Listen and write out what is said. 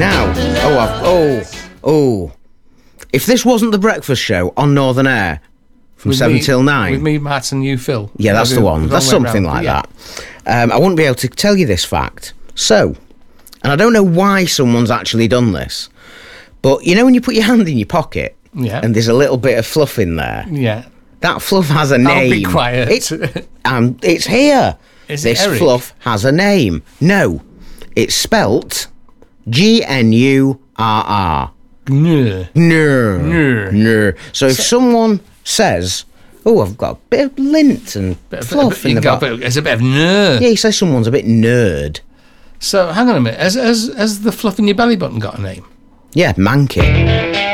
Now, if this wasn't the breakfast show on Northern Air from With 7 me- till 9. With me, Matt, and you, Phil. Yeah, that's the one. That's something like yeah. that. I wouldn't be able to tell you this fact. So, and I don't know why someone's actually done this, but you know when you put your hand in your pocket and there's a little bit of fluff in there? Yeah. That fluff has a name. I'll be quiet. It's here. Is this it Eric? fluff has a name. No, it's spelt Gnurr. Gnurr. Gnurr. So if someone says, "Oh, I've got a bit of lint and fluff in the back," There's a bit of gnurr. yeah, you say someone's a bit nerd. So hang on a minute. Has the fluff in your belly button got a name? Yeah, manky.